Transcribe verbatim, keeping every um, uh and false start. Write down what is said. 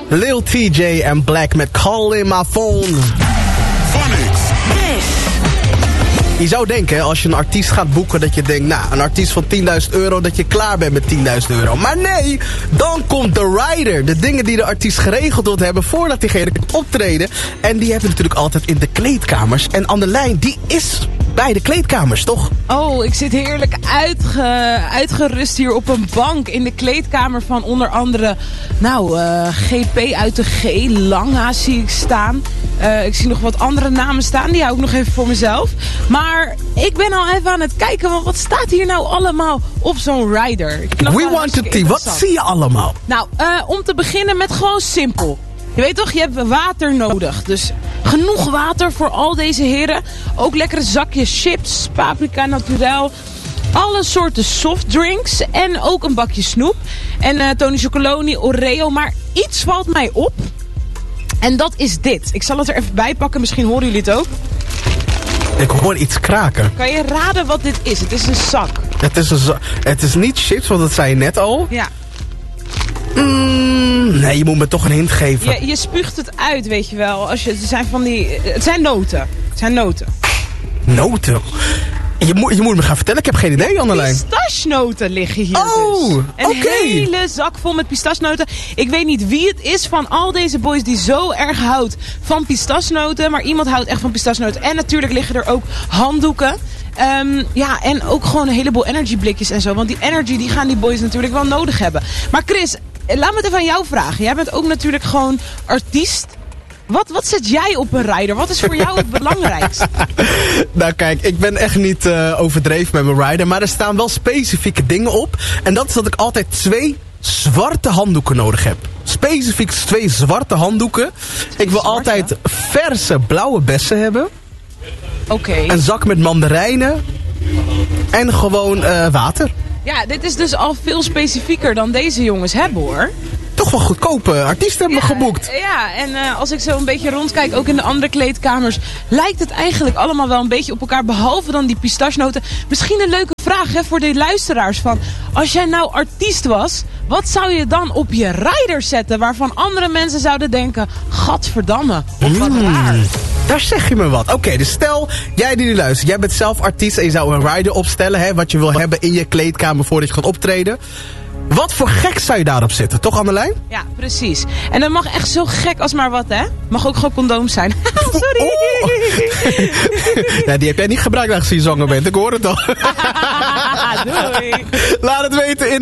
Lil T J en Black met Call in My Phone. Phonics. Je zou denken, als je een artiest gaat boeken, dat je denkt, nou, een artiest van tienduizend euro, dat je klaar bent met tienduizend euro. Maar nee, dan komt de rider. De dingen die de artiest geregeld wilt hebben voordat diegene kan optreden. En die hebben natuurlijk altijd in de kleedkamers. En aan de lijn, die is bij de kleedkamers, toch? Oh, ik zit heerlijk uitge, uitgerust hier op een bank in de kleedkamer van onder andere, nou, uh, G P uit de G, Langa zie ik staan. Uh, ik zie nog wat andere namen staan, die hou ik nog even voor mezelf. Maar ik ben al even aan het kijken, want wat staat hier nou allemaal op zo'n rider? We want to see, wat zie je allemaal? Nou, uh, om te beginnen met gewoon simpel. Je weet toch, je hebt water nodig. Dus genoeg water voor al deze heren. Ook lekkere zakjes chips, paprika naturel. Alle soorten softdrinks. En ook een bakje snoep. En uh, Tony Chocoloni, Oreo. Maar iets valt mij op. En dat is dit. Ik zal het er even bij pakken. Misschien horen jullie het ook. Ik hoor iets kraken. Kan je raden wat dit is? Het is een zak. Het is, een za- het is niet chips, want dat zei je net al. Ja. Mm, nee, je moet me toch een hint geven. Je, je spuugt het uit, weet je wel. Als je, het zijn van die... Het zijn noten. Het zijn noten. Noten? Je moet, je moet me gaan vertellen, ik heb geen idee, Annelijn. Pistachenoten liggen hier oh, dus. Een okay. hele zak vol met pistachenoten. Ik weet niet wie het is van al deze boys die zo erg houdt van pistachenoten. Maar iemand houdt echt van pistachenoten. En natuurlijk liggen er ook handdoeken. Um, ja, en ook gewoon een heleboel energy blikjes en zo. Want die energy die gaan die boys natuurlijk wel nodig hebben. Maar Chris, laat me het even aan jou vragen. Jij bent ook natuurlijk gewoon artiest. Wat, wat zet jij op een rider? Wat is voor jou het belangrijkste? Nou kijk, ik ben echt niet uh, overdreven met mijn rider. Maar er staan wel specifieke dingen op. En dat is dat ik altijd twee zwarte handdoeken nodig heb. Specifiek twee zwarte handdoeken. Twee ik wil zwarte? altijd verse blauwe bessen hebben. Oké. Okay. Een zak met mandarijnen. En gewoon uh, water. Ja, dit is dus al veel specifieker dan deze jongens hebben, hoor. Toch wel goedkope artiesten hebben we ja, geboekt. Ja, en uh, als ik zo een beetje rondkijk, ook in de andere kleedkamers, lijkt het eigenlijk allemaal wel een beetje op elkaar, behalve dan die pistachenoten. Misschien een leuke vraag hè, voor de luisteraars van, als jij nou artiest was, wat zou je dan op je rider zetten, waarvan andere mensen zouden denken, gadverdamme, of wat mm, raar. Daar zeg je me wat. Oké, okay, dus stel, jij die nu luistert, jij bent zelf artiest en je zou een rider opstellen, hè, wat je wil hebben in je kleedkamer voordat je gaat optreden. Wat voor gek zou je daarop zetten, toch Annelijn? Ja, precies. En dat mag echt zo gek als maar wat, hè? Mag ook gewoon condooms zijn. Sorry. Oh. Ja, die heb jij niet gebruikt als je zanger bent, ik hoor het al. Doei. Laat het weten in